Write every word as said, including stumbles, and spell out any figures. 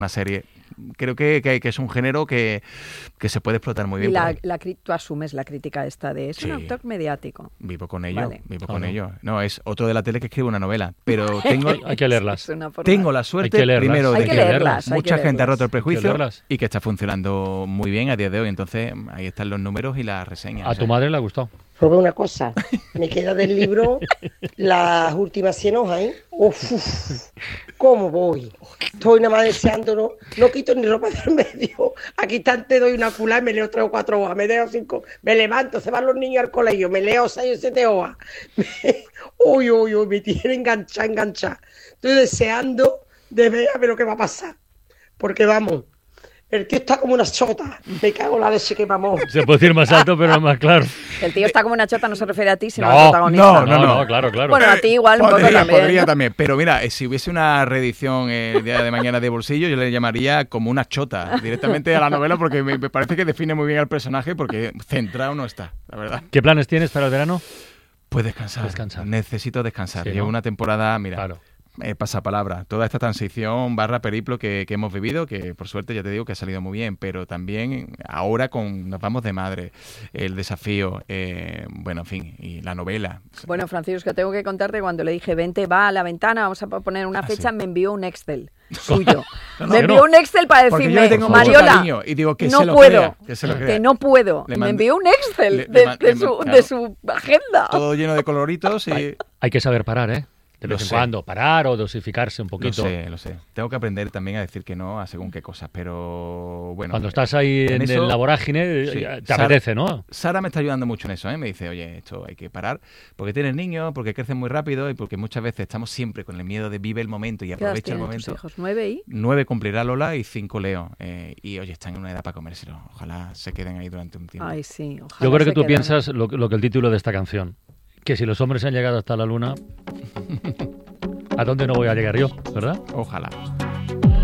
una serie. Creo que, que, que es un género que, que se puede explotar muy bien. Y la, la, tú asumes la crítica esta de es sí. un autor mediático. Vivo con ello, vale. vivo oh, con no. ello. No, es otro de la tele que escribe una novela, pero tengo... hay que leerlas. Tengo la suerte, primero, hay de que que leerlas, mucha que gente ha roto el leerlas. prejuicio y que está funcionando muy bien a día de hoy. Entonces, ahí están los números y las reseñas. ¿A tu madre le ha gustado? Probé una cosa, me queda del libro las últimas cien hojas, ¿eh? Uf, uf, ¿cómo voy? Estoy nada más deseando, no, no quito ni ropa del medio. Aquí tan te doy una culá y me leo tres o cuatro hojas, me leo cinco, me levanto, se van los niños al colegio, me leo seis o siete hojas. Me, uy, uy, uy, me tiene enganchada, enganchada. Estoy deseando de ver a ver lo que va a pasar. Porque vamos... El tío está como una chota. Me cago en la leche que mamó. Se puede decir más alto, pero más claro. El tío está como una chota no se refiere a ti, sino no, al protagonista. No, no, no, no, claro, claro. Bueno, a ti igual un podría, poco también. Podría también. Pero mira, si hubiese una reedición eh, el día de mañana de Bolsillo, yo le llamaría como una chota directamente a la novela porque me, me parece que define muy bien al personaje porque centrado no está, la verdad. ¿Qué planes tienes para el verano? Pues descansar. descansar. Necesito descansar. Sí, Llevo ¿no? una temporada, mira... Claro. Eh, pasapalabra, toda esta transición barra periplo que, que hemos vivido, que por suerte ya te digo que ha salido muy bien, pero también ahora con nos vamos de madre, el desafío, eh, bueno, en fin, y la novela. Bueno, Francisco, tengo que contarte, cuando le dije, vente, va a la ventana, vamos a poner una ah, fecha, sí. me envió un Excel suyo. no, no, me envió no. un Excel para decirme, Mariola, y digo que no se lo puedo, crea, que, se lo crea. que no puedo. Le me mandé- envió un Excel le- de, le man- de le su, man- de claro. su agenda. Todo lleno de coloritos y... Hay, hay que saber parar, ¿eh? De Lo vez en sé. cuando, parar o dosificarse un Lo poquito. sé, lo sé. Tengo que aprender también a decir que no a según qué cosas, pero bueno. Cuando estás ahí en, eso- la vorágine, sí. te Sara- apetece, ¿no? Sara me está ayudando mucho en eso, ¿eh? Me dice, oye, esto hay que parar, porque tienes niños, porque crecen muy rápido y porque muchas veces estamos siempre con el miedo de vive el momento y ¿Qué edad aprovecha el tienen tus momento. hijos? ¿Nueve y? Nueve cumplirá Lola y cinco Leo. Eh, y oye, están en una edad para comérselo. Ojalá se queden ahí durante un tiempo. Ay, sí, ojalá Yo creo se que tú quedaran. piensas lo, lo que el título de esta canción, que si los hombres han llegado hasta la luna, ¿a dónde no voy a llegar yo, verdad? Ojalá.